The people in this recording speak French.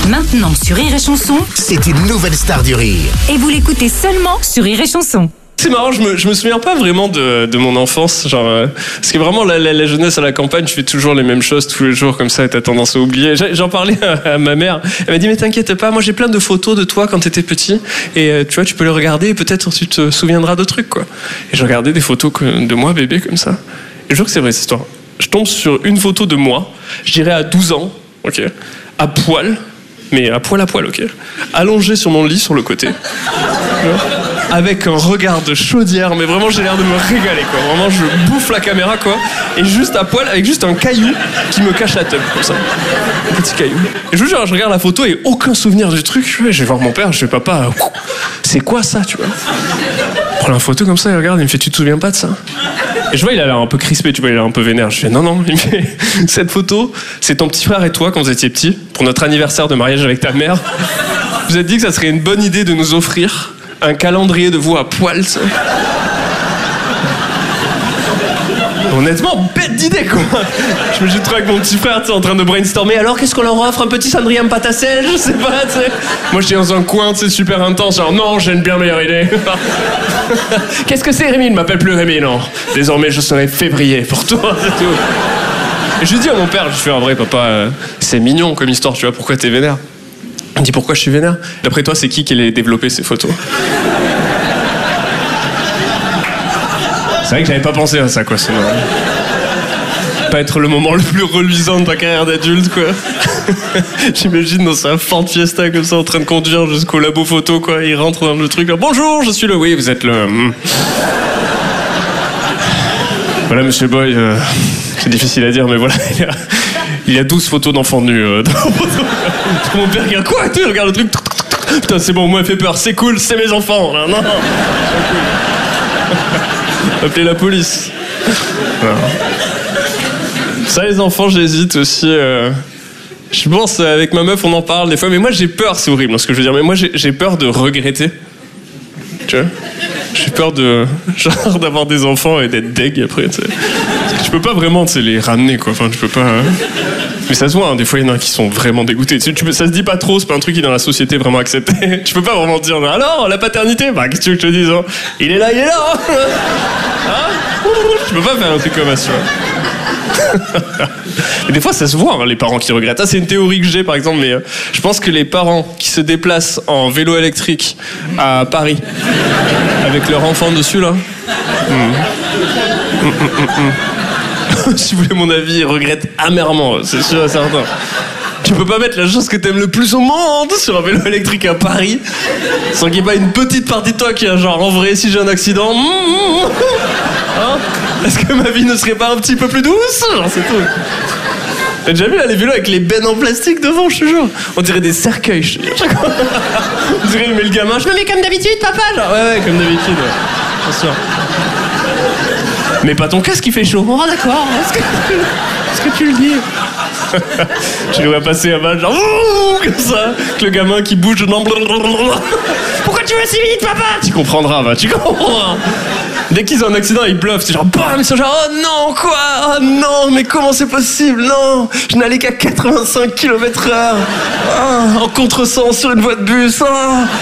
Maintenant sur Rire et Chanson, C'est une nouvelle star du rire. et vous l'écoutez seulement sur Rire et Chanson. C'est marrant, je me souviens pas vraiment de mon enfance, parce que vraiment la jeunesse à la campagne, je fais toujours les mêmes choses tous les jours comme ça et t'as tendance à oublier. J'en parlais à ma mère, elle m'a dit mais t'inquiète pas, moi j'ai plein de photos de toi quand t'étais petit et tu vois tu peux les regarder et peut-être tu te souviendras de trucs quoi. Et je regardais des photos de moi bébé comme ça. Et je jure que c'est vrai cette histoire. Je tombe sur une photo de moi, je dirais à 12 ans, ok, à poil, mais à poil, ok, allongé sur mon lit sur le côté. Avec un regard de chaudière, mais vraiment j'ai l'air de me régaler quoi. Vraiment je bouffe la caméra quoi. Et juste à poil avec juste un caillou qui me cache la teub comme ça. Un petit caillou. Et je vous jure, je regarde la photo et aucun souvenir du truc. Je vais voir mon père, je fais papa, c'est quoi ça tu vois. Je prends la photo comme ça, il regarde, il me fait tu te souviens pas de ça? Et je vois il a l'air un peu crispé, tu vois, il a l'air un peu vénère. Je fais non, il me fait cette photo, c'est ton petit frère et toi quand vous étiez petits, pour notre anniversaire de mariage avec ta mère. Vous êtes dit que ça serait une bonne idée de nous offrir un calendrier de vous à poil, ça. Honnêtement, bête d'idée, quoi. Je me suis trouvé avec mon petit frère, tu sais, en train de brainstormer. Alors, qu'est-ce qu'on leur offre? Un petit cendrier en pâte à sel? Je sais pas, tu sais. Moi, j'étais dans un coin, tu sais, super intense. Genre, non, j'ai une bien meilleure idée. Qu'est-ce que c'est, Rémi? Il ne m'appelle plus Rémi, non. Désormais, je serai février pour toi, c'est tout. Et je lui dis à mon père, je fais, en vrai, papa, c'est mignon comme histoire, tu vois, pourquoi t'es vénère? Il me dit pourquoi je suis vénère? D'après toi, c'est qui les développé ces photos? C'est vrai que j'avais pas pensé à ça, quoi. Sinon, pas être le moment le plus reluisant de ta carrière d'adulte, quoi. J'imagine dans sa Ford Fiesta comme ça, en train de conduire jusqu'au labo photo, quoi. Il rentre dans le truc. Là, bonjour, je suis le. Oui, vous êtes le. Voilà, Monsieur Boy. C'est difficile à dire, mais voilà. Il y a 12 photos d'enfants nus dans la photo. Mon père regarde quoi? Tu regarde le truc. Putain, c'est bon, moi, elle fait peur. C'est cool, c'est mes enfants. Non, non. Appelez la police. Non. Ça, les enfants, j'hésite aussi. Je pense, avec ma meuf, on en parle des fois. Mais moi, j'ai peur, c'est horrible, hein, ce que je veux dire. Mais moi, j'ai peur de regretter. Tu vois? J'ai peur d'avoir des enfants et d'être deg après, tu sais. Je peux pas vraiment, tu sais, les ramener, quoi. Enfin, je peux pas. Mais ça se voit, hein, des fois, il y en a qui sont vraiment dégoûtés. Ça se dit pas trop, c'est pas un truc qui est dans la société vraiment accepté. Tu peux pas vraiment dire, alors, la paternité, bah, qu'est-ce que tu veux que je te dise, hein? Il est là, hein? Hein? Je peux pas faire un truc comme ça, tu vois. Mais des fois, ça se voit, hein, les parents qui regrettent. Ça, c'est une théorie que j'ai, par exemple, mais je pense que les parents qui se déplacent en vélo électrique à Paris, avec leur enfant dessus, là... Si vous voulez mon avis, ils regrettent amèrement, c'est sûr et certain. Tu peux pas mettre la chose que t'aimes le plus au monde sur un vélo électrique à Paris sans qu'il n'y ait pas une petite partie de toi qui a genre, en vrai, si j'ai un accident... Hein? Est-ce que ma vie ne serait pas un petit peu plus douce? Genre, c'est tout. T'as déjà vu là, les vélos avec les bennes en plastique devant, je te jure? On dirait des cercueils, je te jure. On dirait, il met le gamin, je me mets comme d'habitude, papa? Genre, ouais, comme d'habitude, ouais. Bien sûr. Mais pas ton casque qui fait chaud. Oh d'accord, est-ce que tu le dis? Tu le vois passer à bas, genre comme ça, avec le gamin qui bouge. Non. Pourquoi tu vas si vite, papa? Tu comprendras, va, tu comprendras. Dès qu'ils ont un accident, ils bluffent. C'est genre bam, ils sont genre oh non quoi, oh non, mais comment c'est possible? Non, je n'allais qu'à 85 km/h. Oh, en contresens sur une voie de bus. Oh.